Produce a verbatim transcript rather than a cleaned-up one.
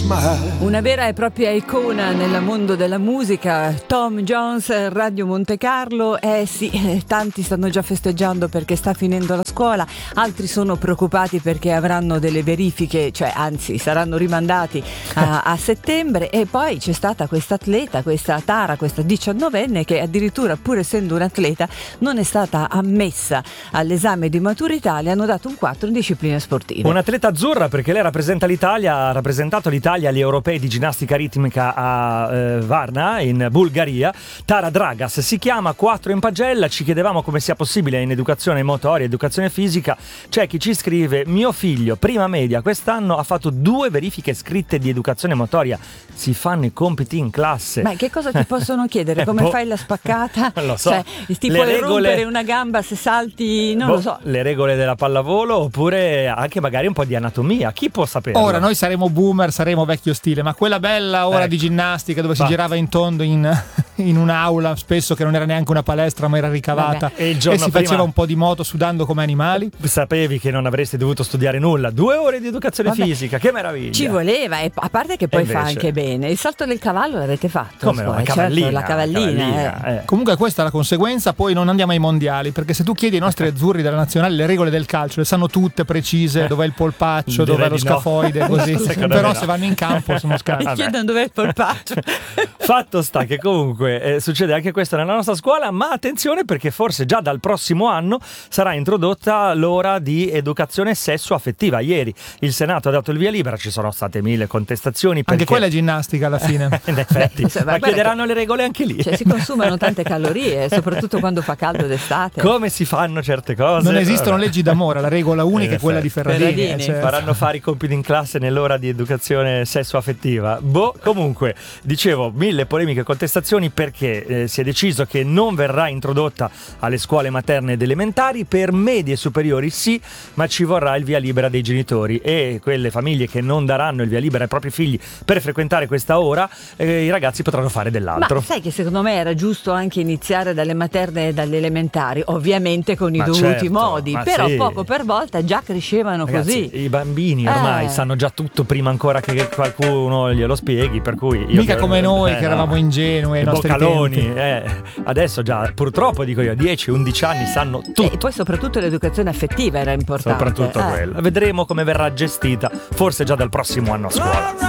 smile. Una vera e propria icona nel mondo della musica, Tom Jones, Radio Monte Carlo. Eh sì, eh, tanti stanno già festeggiando perché sta finendo la scuola, altri sono preoccupati perché avranno delle verifiche, cioè anzi saranno rimandati a, a settembre. E poi c'è stata questa atleta, questa Tara, questa diciannovenne che addirittura, pur essendo un atleta, non è stata ammessa all'esame di maturità. Le hanno dato un quattro in discipline sportive. Un'atleta azzurra perché lei rappresenta l'Italia, ha rappresentato l'Italia agli europei di ginnastica ritmica a eh, Varna in Bulgaria. Tara Dragas si chiama, quattro in pagella. Ci chiedevamo come sia possibile in educazione motoria, educazione fisica. C'è chi ci scrive: mio figlio prima media quest'anno ha fatto due verifiche scritte di educazione motoria, si fanno i compiti in classe. Ma che cosa ti possono chiedere? Come boh. fai la spaccata? Non lo so. Cioè, ti Le puoi regole... rompere una gamba se salti, non boh, lo so. Le regole della pallavolo, oppure anche magari un po' di anatomia, chi può sapere? Ora noi saremo boomer, saremo vecchio stile, ma quella bella ora eh. di ginnastica dove si bah. girava in tondo in, in un'aula, spesso che non era neanche una palestra ma era ricavata, e, il e giorno si prima faceva un po' di moto sudando come animali. Sapevi che non avresti dovuto studiare nulla, due ore di educazione Vabbè, fisica, che meraviglia. Ci voleva, e a parte che poi invece... fa anche bene. Il salto del cavallo l'avete fatto? Come no, la cavallina, certo, la cavallina, cavallina eh. eh. Comunque questa è la conseguenza, poi non andiamo ai mondiali, perché se tu chiedi ai nostri azzurri della nazionale le regole del calcio, le sanno tutte precise, dov'è il polpaccio, Direi dov'è lo di no. scafoide, così. Però me se no. vanno in campo sono scarsi. Mi chiedono dov'è il polpaccio. Fatto sta che comunque eh, succede anche questo nella nostra scuola, ma attenzione perché forse già dal prossimo anno sarà introdotta l'ora di educazione sesso-affettiva. Ieri il Senato ha dato il via libera, ci sono state mille contestazioni perché... Anche quella è ginnastica alla fine. In effetti, Beh, insomma, ma guarda chiederanno che- le regole anche lì. Cioè, si consumano tante calorie, soprattutto quando fa caldo d'estate. Come si fanno certe cose? Non esistono Vabbè. leggi d'amore, la regola unica In è quella di effetti. Ferradini. Ferradini. eh, certo. Faranno fare i compiti in classe nell'ora di educazione sesso-affettiva. Boh, comunque, dicevo, mille polemiche e contestazioni perché eh, si è deciso che non verrà introdotta alle scuole materne ed elementari, per medie e superiori sì, ma ci vorrà il via libera dei genitori, e quelle famiglie che non daranno il via libera ai propri figli per frequentare questa ora, eh, i ragazzi potranno fare dell'altro. Ma sai che secondo me era giusto anche iniziare dalle materne e dalle elementari, ovviamente con i Ma dovuti certo, modi, ma però sì. poco per volta già crescevano Ragazzi, così. i bambini ormai Eh. sanno già tutto prima ancora che qualcuno glielo spieghi, per cui io Mica che- come noi eh, che no. eravamo ingenui ai I nostri boccaloni, tempi. eh. Adesso già purtroppo dico io dieci undici anni sanno tutto. E poi soprattutto l'educazione affettiva era importante. Soprattutto Eh. quella. Vedremo come verrà gestita, forse già dal prossimo anno a scuola.